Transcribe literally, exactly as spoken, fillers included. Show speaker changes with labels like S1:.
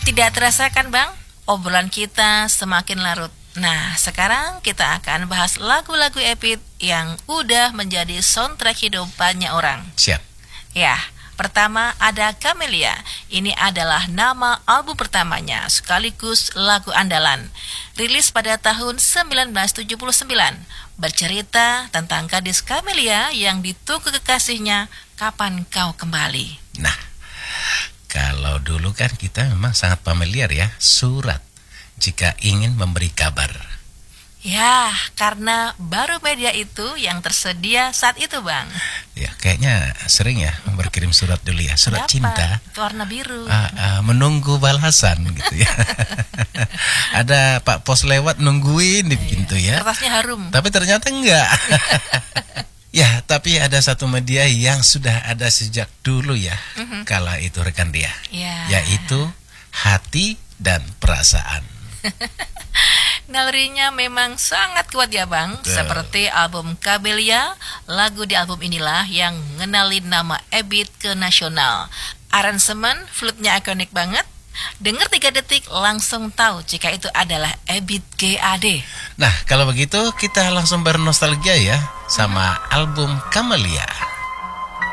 S1: Tidak terasa kan Bang, obrolan kita semakin larut. Nah, sekarang kita akan bahas lagu-lagu Ebit yang udah menjadi soundtrack hidup banyak orang.
S2: Siap.
S1: Ya, pertama ada Camellia. Ini adalah nama album pertamanya, sekaligus lagu andalan. Rilis pada tahun sembilan belas tujuh puluh sembilan. Bercerita tentang gadis Camellia yang ditunggu kekasihnya, kapan kau kembali.
S2: Nah, kalau dulu kan kita memang sangat familiar ya, surat jika ingin memberi kabar.
S1: Ya, karena baru media itu yang tersedia saat itu Bang.
S2: Ya, kayaknya sering ya berkirim surat dulu ya, surat
S1: Kenapa?
S2: cinta.
S1: Warna biru.
S2: Uh, uh, menunggu balasan gitu ya. Ada Pak Pos lewat nungguin di pintu ya.
S1: Kertasnya harum.
S2: Tapi ternyata enggak. Ya, tapi ada satu media yang sudah ada sejak dulu ya,
S1: Mm-hmm.
S2: kala itu rekan dia,
S1: Ya.
S2: yaitu Hati dan Perasaan.
S1: Nalurinya memang sangat kuat ya Bang.
S2: Betul.
S1: Seperti album Camellia, lagu di album inilah yang ngenalin nama Ebit ke nasional. Aransemen flute-nya ikonik banget. Dengar tiga detik langsung tahu jika itu adalah Ebit G A D.
S2: Nah, kalau begitu kita langsung bernostalgia ya sama album Camellia.